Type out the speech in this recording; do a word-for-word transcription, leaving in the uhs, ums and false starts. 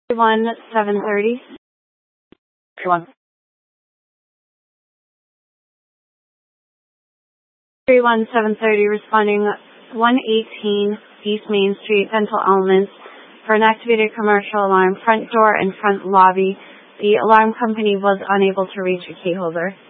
one seven thirty. One. three one seven thirty responding one eighteen East Main Street, Dental Elements, for an activated commercial alarm, front door and front lobby. The alarm company was unable to reach a key holder.